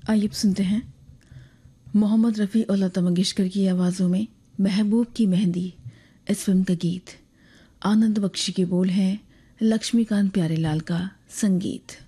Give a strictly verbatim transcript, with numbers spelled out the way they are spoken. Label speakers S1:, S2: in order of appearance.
S1: आइए अब सुनते हैं मोहम्मद रफ़ी और लता मंगेशकर की आवाज़ों में महबूब की मेहंदी इस फिल्म का गीत। आनंद बख्शी के बोल हैं, लक्ष्मीकांत प्यारेलाल का संगीत।